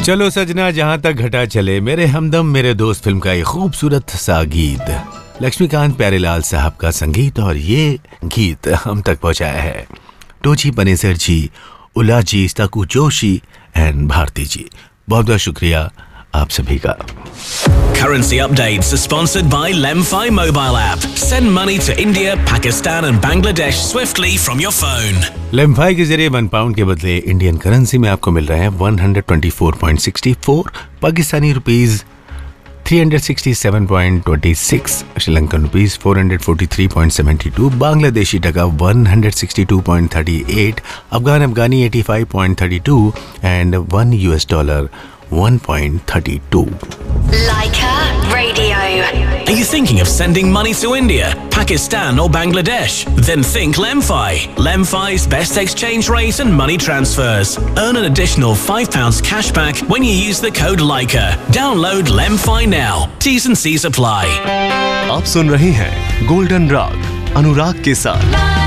चलो सजना जहां तक घटा चले, मेरे हमदम मेरे दोस्त फिल्म का ये खूबसूरत सा गीत लक्ष्मीकांत प्यारेलाल साहब का संगीत, और ये गीत हम तक पहुंचाया है टोची पनेसर जी, उला जी, स्ताकू जोशी एंड भारती जी। बहुत बहुत शुक्रिया आप सभी का। Currency updates are sponsored by Lemfi mobile app. Send money to India, Pakistan and Bangladesh swiftly from your phone. लेमफाई के जरिए 1 पाउंड के बदले इंडियन करेंसी में आपको मिल रहे हैं 124.64, पाकिस्तानी रुपीज 367.26, श्रीलंकन रुपीज 443.72, बांग्लादेशी टका 162.38, अफगानी 85.32 and $1 1.32. Leica Radio. Are you thinking of sending money to India, Pakistan or Bangladesh? Then think Lemfi. Lemfi's best exchange rate and money transfers. Earn an additional £5 cashback when you use the code Leica. Download Lemfi now. T's and C's apply. आप सुन रहे हैं golden राग अनुराग के साथ।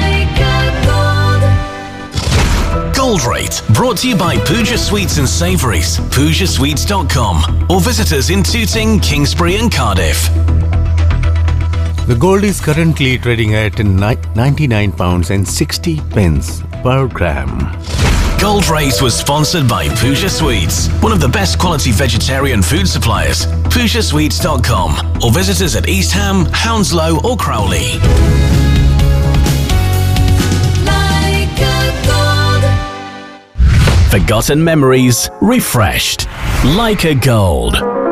Gold Rate, brought to you by Pooja Sweets and Savouries, PoojaSweets.com, or visit us in Tooting, Kingsbury and Cardiff. The gold is currently trading at £99.60 per gram. Gold Rate was sponsored by Pooja Sweets, one of the best quality vegetarian food suppliers. PoojaSweets.com, or visit us at East Ham, Hounslow or Crowley. Forgotten memories refreshed. Leica Gold.